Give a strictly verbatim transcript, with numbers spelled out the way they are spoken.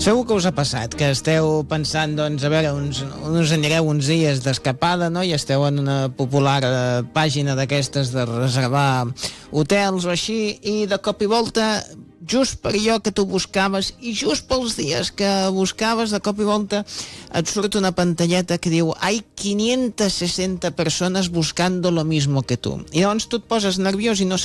Segur que us ha passat, que esteu pensant, doncs, a veure, uns, uns anireu uns dies d'escapada, no?, i esteu en una popular eh, pàgina d'aquestes de reservar hotels o així, i de cop i volta, just per allò que tu buscaves, i just pels dies que buscaves, de cop i volta et surt una pantalleta que diu «Hay quinientas sesenta personas buscando lo mismo que tu». I llavors tu et poses nerviós i no